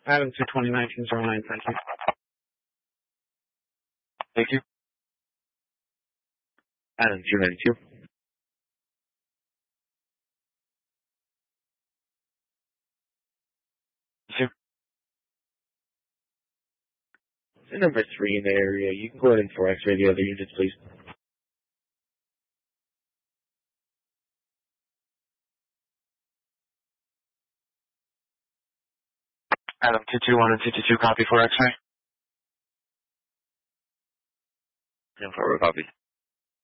Adam 220-1909, thank you. Thank you. Adam 292. Thank So number 3 in the area, you can go ahead and 4X-ray the other units, please. Adam 221 and 222, copy for X-ray. And forward copy.